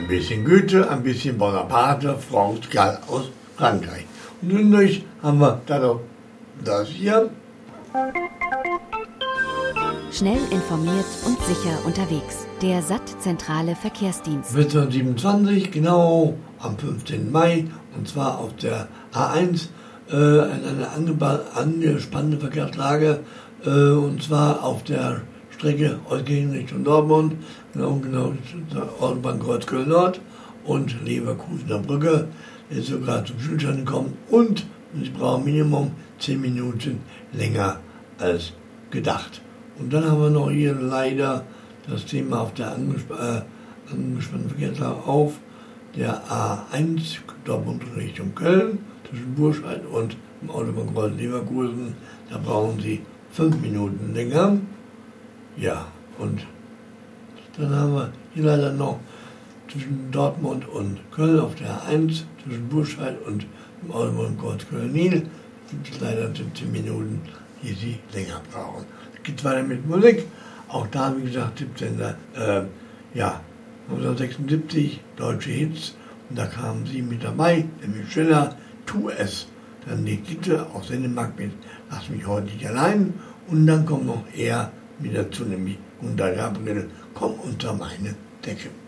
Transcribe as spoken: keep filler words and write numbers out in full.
Ein bisschen Goethe, ein bisschen Bonaparte, France Gall aus Frankreich. Und nun haben wir da noch das hier. Schnell informiert und sicher unterwegs. Der S A T Zentrale Verkehrsdienst. vierzehnhundertsiebenundzwanzig, genau am fünfzehnten Mai, und zwar auf der A eins, äh, eine angeba- angespannte Verkehrslage, äh, und zwar auf der Strecke Euskirchen Richtung Dortmund, genau, genau, Autobahnkreuz Köln Nord und Leverkusener Brücke. Ist sogar zum Stillstand gekommen und ich brauche Minimum zehn Minuten länger als gedacht. Und dann haben wir noch hier leider das Thema auf der angesp äh, angespannten Verkehrslage auf der A eins Dortmund Richtung Köln zwischen Burscheid und dem Autobahnkreuz Leverkusen. Da brauchen Sie fünf Minuten länger. Ja, und dann haben wir hier leider noch zwischen Dortmund und Köln auf der A eins zwischen Burscheid und dem Autobahnkreuz Köln-Nil gibt es leider siebzehn Minuten, die Sie länger brauchen. Geht weiter mit Musik. Auch da, wie gesagt, siebzehnten Äh, ja, neunzehnhundertsechsundsiebzig, deutsche Hits. Und da kamen sie mit dabei, nämlich Schiller, Tu es. Dann die Titel aus Dänemark mit Lass mich heute nicht allein. Und dann kommt noch er mit dazu, nämlich Gunter Gabriel, komm unter meine Decke.